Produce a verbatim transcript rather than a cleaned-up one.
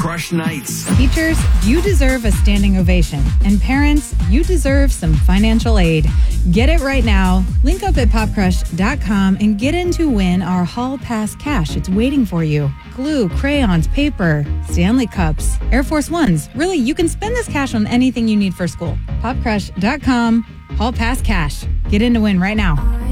Crush Nights. Teachers, you deserve a standing ovation. And parents, you deserve some financial aid. Get it right now. Link up at pop crush dot com and get in to win our Hall Pass cash. It's waiting for you. Glue, crayons, paper, Stanley cups, Air Force Ones. Really, you can spend this cash on anything you need for school. pop crush dot com, Hall Pass cash. Get in to win right now.